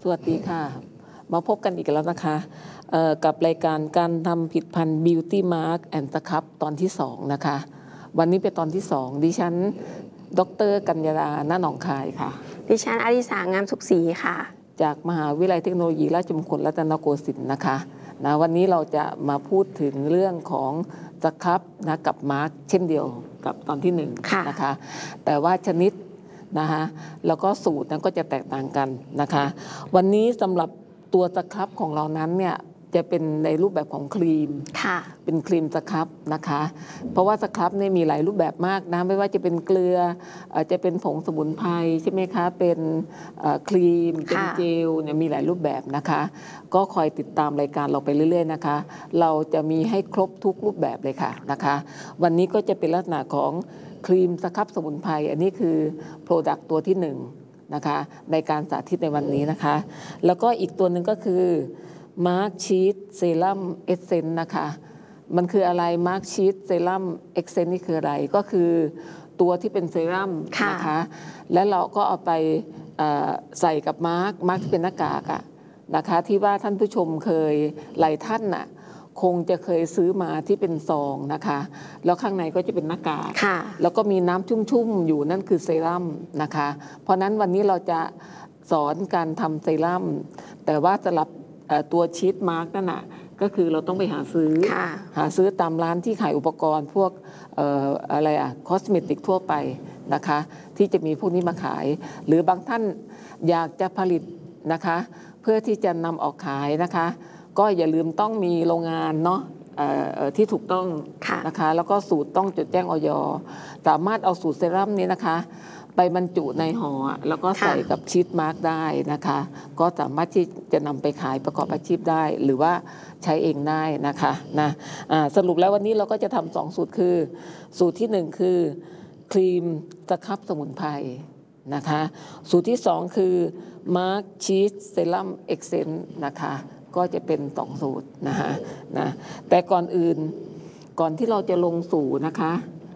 สวัสดีค่ะมาพบกันอีกแล้วนะคะกับรายการการทำผลิตภัณฑ์ Beauty Mark and Scrub ตอนที่2นะคะวันนี้เป็นตอนที่2ดิฉันดร.กัญญาดา ณ หนองคายค่ะดิฉันอริสางามสุขศรีค่ะจากมหาวิทยาลัยเทคโนโลยีราชมงคลรัตนโกสินทร์นะคะวันนี้เราจะมาพูดถึงเรื่องของสครับนะกับมาร์กเช่นเดียวกับตอนที่1นะคะแต่ว่าชนิดนะคะแล้วก็สูตรนั้นก็จะแตกต่างกันนะคะวันนี้สำหรับตัวสครับของเรานั้นเนี่ยจะเป็นในรูปแบบของครีมเป็นครีมสครับนะคะเพราะว่าสครับเนี่ยมีหลายรูปแบบมากนะไม่ว่าจะเป็นเกลือจะเป็นผงสมุนไพรใช่ไหมคะเป็นครีมเป็นเจลเนี่ยมีหลายรูปแบบนะคะก็คอยติดตามรายการเราไปเรื่อยๆนะคะเราจะมีให้ครบทุกรูปแบบเลยค่ะนะคะวันนี้ก็จะเป็นลักษณะของครีมสครับสมุนไพรอันนี้คือโปรดักต์ตัวที่1นะคะในการสาธิตในวันนี้นะคะแล้วก็อีกตัวหนึ่งก็คือมาร์กชีสเซรั่มเอสเซนต์นะคะมันคืออะไรมาร์กชีสเซรั่มเอสเซนต์นี่คืออะไรก็คือตัวที่เป็นเซรั่มนะคะและเราก็เอาไปใส่กับมาร์กที่เป็นหน้ากากนะคะที่ว่าท่านผู้ชมเคยหลายท่านน่ะคงจะเคยซื้อมาที่เป็นซองนะคะแล้วข้างในก็จะเป็นหน้ากากแล้วก็มีน้ำชุ่มๆอยู่นั่นคือเซรั่มนะคะเพราะนั้นวันนี้เราจะสอนการทำเซรั่มแต่ว่าสำหรับตัวชีทมาร์กนั่นน่ะก็คือเราต้องไปหาซื้อตามร้านที่ขายอุปกรณ์พวกอะไรคอสเมติกทั่วไปนะคะที่จะมีพวกนี้มาขายหรือบางท่านอยากจะผลิตนะคะเพื่อที่จะนำออกขายนะคะก็อย่าลืมต้องมีโรงงานเนาะที่ถูกต้องนะคะแล้วก็สูตรต้องจดแจ้งอย.สามารถเอาสูตรเซรั่มนี้นะคะไปบรรจุในห่อแล้วก็ใส่กับชีทมาร์กได้นะคะก็สามารถที่จะนำไปขายประกอบอาชีพได้หรือว่าใช้เองได้นะคะสรุปแล้ววันนี้เราก็จะทำ2สูตรคือสูตรที่1คือครีมสครับสมุนไพรนะคะสูตรที่2คือมาร์กชีสเซรั่มเอ็กเซนต์นะคะก็จะเป็น2สูตรนะแต่ก่อนที่เราจะลงสู่นะคะ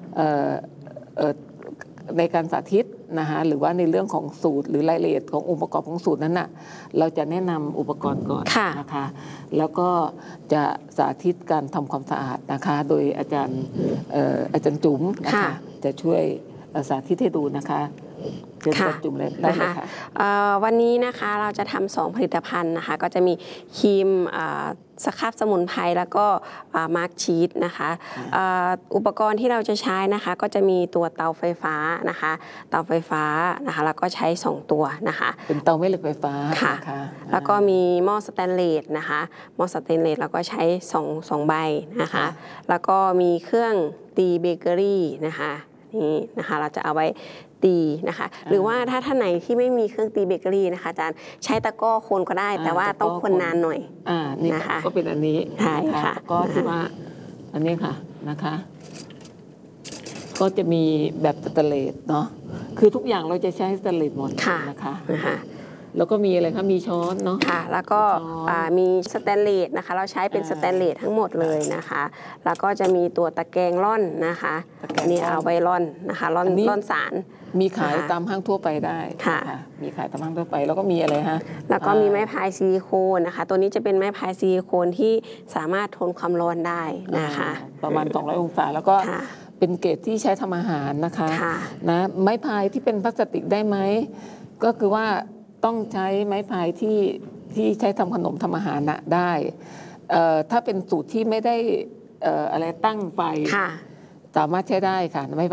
ในการสาธิตนะคะหรือว่าในเรื่องของสูตรหรือรายละเอียดขององค์ประกอบของสูตรนั้นน่ะเราจะแนะนำอุปกรณ์ก่อนนะคะแล้วก็จะสาธิตการทำความสะอาดนะคะโดยอาจารย์จุ๋มนะคะจะช่วยสาธิตให้ดูนะคะจุ่มเลยได้เลยค่ะวันนี้นะคะเราจะทำ2ผลิตภัณฑ์นะคะก็จะมีครีมสครับสมุนไพรแล้วก็มาร์กชีสนะคะอุปกรณ์ที่เราจะใช้นะคะก็จะมีตัวเตาไฟฟ้านะคะแล้วก็ใช้2ตัวนะคะเป็นเตาแม่เหล็กไฟฟ้าค่ะแล้วก็มีหม้อสแตนเลสนะคะหม้อสแตนเลสเราก็ใช้2ใบนะคะแล้วก็มีเครื่องตีเบเกอรี่นะคะนี่นะคะเราจะเอาไว้ตีนะคะหรือว่าถ้าท่านไหนที่ไม่มีเครื่องตีเบเกอรี่นะคะอาจารย์ใช้ตะกร้อคนก็ได้แต่ว่าต้องคนนานหน่อยนี่นะคะก็เป็นอันนี้ใช่ค่ะก็คือว่าอันนี้ค่ะนะคะก็จะมีแบบสแตนเลสเนาะคือทุกอย่างเราจะใช้สแตนเลสหมดนะคะแล้วก็มีอะไรคะมีช้อนเนาะค่ะแล้วก็มีสแตนเลสนะคะเราใช้เป็นสแตนเลสทั้งหมดเลยนะคะแล้วก็จะมีตัวตะแกรงร่อนนะคะนี่เอาไว้ร่อนนะคะร่อนสารมีขายตามห้างทั่วไปได้ค่ะมีขายตามห้างทั่วไปแล้วก็มีอะไรฮะแล้วก็มีไม้พายซิลิโคนนะคะตัวนี้จะเป็นไม้พายซิลิโคนที่สามารถทนความร้อนได้นะคะประมาณ200องศาแล้วก็เป็นเกรดที่ใช้ทำอาหารนะคะนะไม้พายที่เป็นพลาสติกได้ไหมก็คือว่าต้องใช้ไม้พายที่ใช้ทำขนมทำอาหารได้ถ้าเป็นสูตรที่ไม่ได้อะไรตั้งไฟสามารถใช้ได้ค่ะไม้